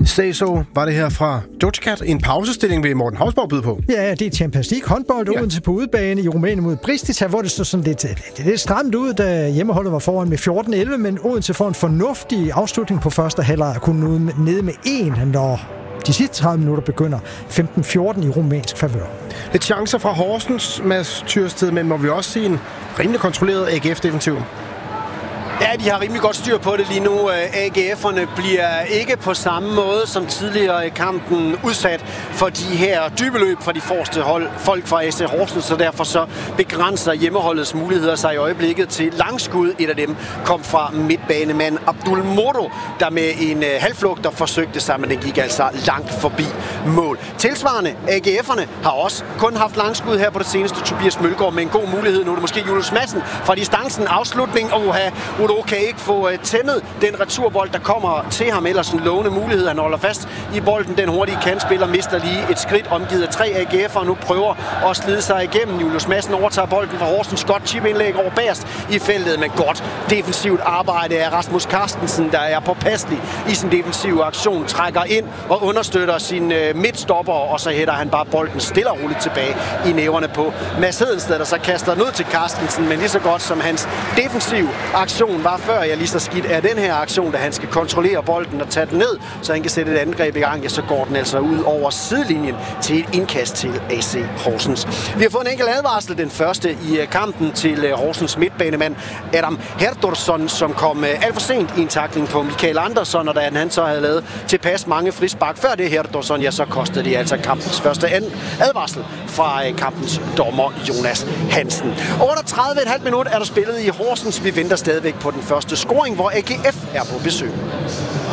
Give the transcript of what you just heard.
Så var det her fra Dutchcat. En pausestilling vil Morten Hausborg byde på. Ja, det er Champions League håndbold Odense på udebane i Rumænien mod Bristita, hvor det stod sådan lidt stramt ud, da hjemmeholdet var foran med 14-11, men Odense får en fornuftig afslutning på første halvleg og kunne nå ned med 1, når de sidste 30 minutter begynder 15-14 i rumænsk favør. Lidt chancer fra Horsens, Mads Tyrsted, men må vi også se en rimelig kontrolleret AGF-defensiv? Ja, de har rimelig godt styr på det lige nu. AGF'erne bliver ikke på samme måde som tidligere i kampen udsat for de her dybeløb fra de forreste folk fra AC Horsens, så derfor så begrænser hjemmeholdets muligheder sig i øjeblikket til langskud. Et af dem kom fra midtbanemand Abdul Moro, der med en halvflugter forsøgte sig, men den gik altså langt forbi mål. Tilsvarende, AGF'erne har også kun haft langskud her på det seneste. Tobias Mølgaard med en god mulighed. Nu er det måske Julius Madsen fra distancen. Afslutning og Udo kan ikke få tæmmet den returbold, der kommer til ham. Ellers en lovende mulighed. Han holder fast i bolden. Den hurtige kantspiller mister lige et skridt, omgivet af 3 AGF'ere. Nu prøver at slide sig igennem. Julius Madsen overtager bolden fra Horsens. Godt chip-indlæg over bagerst i feltet, men godt defensivt arbejde af Rasmus Carstensen, der er påpasselig i sin defensive aktion. Trækker ind og understøtter sin midtstopper, og så hætter han bare bolden stille og roligt tilbage i næverne på Mads Hedensted, der så kaster den ud til Carstensen, men lige så godt som hans defensive aktion var før, lige så skidt er den her aktion, da han skal kontrollere bolden og tage den ned, så han kan sætte et angreb i gang, ja, så går den altså ud over sidelinjen til et indkast til AC Horsens. Vi har fået en enkelt advarsel, den første i kampen til Horsens midtbanemand Adam Herdorsson, som kom alt for sent i en tackling på Michael Andersson, og da han så havde lavet tilpas mange frispark før det Herdorsson, ja, så kostede det altså kampens første advarsel fra kampens dommer Jonas Hansen. 38,5 minut er der spillet i Horsens. Vi venter stadigvæk på den første scoring, hvor AGF er på besøg.